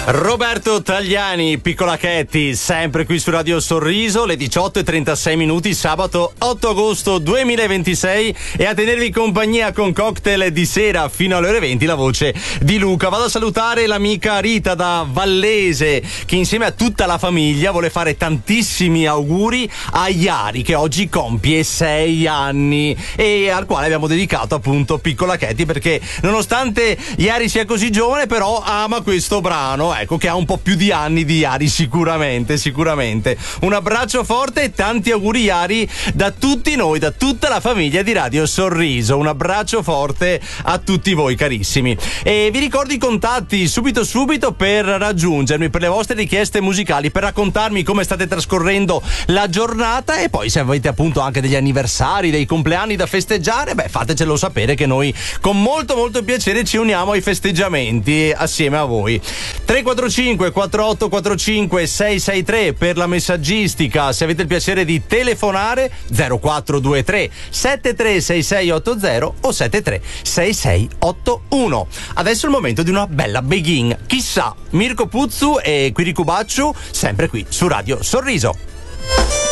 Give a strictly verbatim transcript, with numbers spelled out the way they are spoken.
Roberto Tagliani, Piccola Katy, sempre qui su Radio Sorriso, le diciotto e trentasei minuti, sabato otto agosto duemilaventisei, e a tenervi compagnia con cocktail di sera fino alle ore venti la voce di Luca. Vado a salutare l'amica Rita da Vallese, che insieme a tutta la famiglia vuole fare tantissimi auguri a Iari, che oggi compie sei anni e al quale abbiamo dedicato appunto Piccola Katy, perché nonostante Iari sia così giovane però ama questo brano, ecco, che ha un po' più di anni di Iari, sicuramente, sicuramente. Un abbraccio forte e tanti auguri Iari da tutti noi, da tutta la famiglia di Radio Sorriso. Un abbraccio forte a tutti voi carissimi. E vi ricordo i contatti subito subito per raggiungermi, per le vostre richieste musicali, per raccontarmi come state trascorrendo la giornata, e poi se avete appunto anche degli anniversari, dei compleanni da festeggiare, beh, fatecelo sapere che noi con molto molto piacere ci uniamo ai festeggiamenti assieme a voi. tre quattro cinque quattro otto quattro cinque sei sei tre per la messaggistica, se avete il piacere di telefonare zero quattro due tre sette tre sei sei otto zero o sette tre sei sei otto uno. Adesso è il momento di una bella begin, chissà, Mirko Puzzu e Quiricu Bacciu, sempre qui su Radio Sorriso.